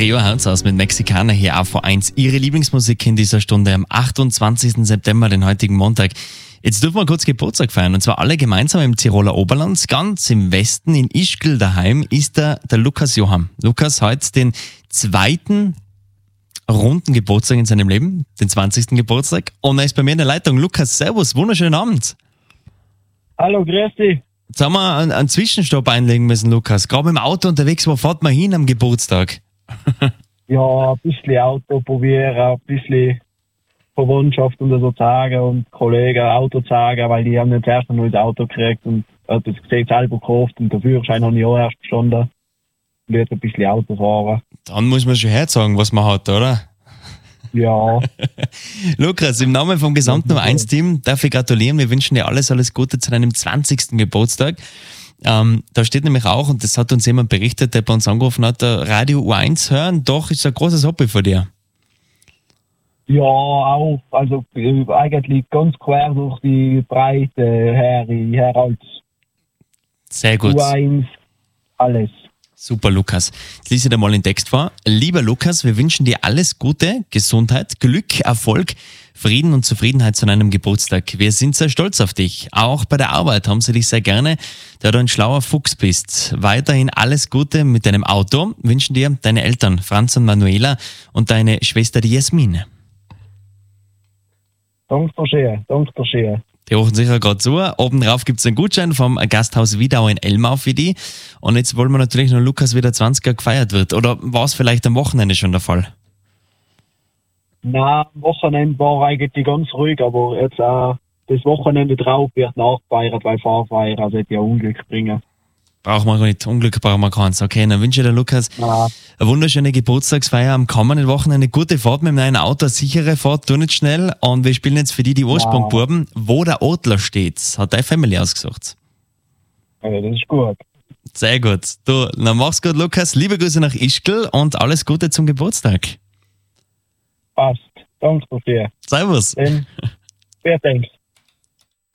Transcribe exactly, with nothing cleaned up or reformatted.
Trio haut's aus mit Mexikaner hier auf V eins. Ihre Lieblingsmusik in dieser Stunde am achtundzwanzigsten September, den heutigen Montag. Jetzt dürfen wir kurz Geburtstag feiern und zwar alle gemeinsam im Tiroler Oberland. Ganz im Westen in Ischgl daheim ist der, der Lukas Johann. Lukas hat den zweiten runden Geburtstag in seinem Leben, den zwanzigsten Geburtstag. Und er ist bei mir in der Leitung. Lukas, servus, wunderschönen Abend. Hallo, grüß dich. Jetzt haben wir einen, einen Zwischenstopp einlegen müssen, Lukas. Gerade im Auto unterwegs, wo fährt man hin am Geburtstag? Ja, ein bisschen Auto probieren, ein bisschen Verwandtschaft und so zeigen und Kollegen Auto zeigen, weil die haben jetzt erst ein neues Auto gekriegt und hat das gesehen selber gekauft und der Führerschein habe ich auch erst gestanden. Und jetzt ein bisschen Auto fahren. Dann muss man schon herzagen, was man hat, oder? Ja. Lukas, im Namen vom gesamten Nummer eins Team darf ich gratulieren. Wir wünschen dir alles, alles Gute zu deinem zwanzigsten Geburtstag. Ähm, da steht nämlich auch, und das hat uns jemand berichtet, der bei uns angerufen hat, der Radio U eins hören, doch ist ein großes Hobby von dir. Ja, auch. Also äh, eigentlich ganz quer durch die Breite her, her als Sehr gut. U eins, alles. Super, Lukas. Jetzt lese ich dir mal den Text vor. Lieber Lukas, wir wünschen dir alles Gute, Gesundheit, Glück, Erfolg, Frieden und Zufriedenheit zu deinem Geburtstag. Wir sind sehr stolz auf dich. Auch bei der Arbeit haben sie dich sehr gerne, da du ein schlauer Fuchs bist. Weiterhin alles Gute mit deinem Auto. Wünschen dir deine Eltern Franz und Manuela und deine Schwester die Jasmin. Danke schön, danke schön. Die rufen sicher gerade zu. Oben drauf gibt es einen Gutschein vom Gasthaus Wiedau in Elmau für die. Und jetzt wollen wir natürlich noch Lukas, wie der zwanziger gefeiert wird. Oder war es vielleicht am Wochenende schon der Fall? Nein, am Wochenende war eigentlich ganz ruhig, aber jetzt äh, das Wochenende drauf wird nachgefeiert, weil Fahrfeier sollte ja Unglück bringen. Brauchen wir gar nicht. Unglück brauchen wir keins. Okay, dann wünsche ich dir, Lukas, Ja. eine wunderschöne Geburtstagsfeier am kommenden Wochenende. Gute Fahrt mit dem neuen Auto, eine sichere Fahrt, tu nicht schnell. Und wir spielen jetzt für die die Ursprungbuben, wo der Adler steht. Hat deine Family ausgesucht. Ja, das ist gut. Sehr gut. Du, dann mach's gut, Lukas. Liebe Grüße nach Ischgl und alles Gute zum Geburtstag. Passt. Danke dir. Servus. Dann, wer denkt?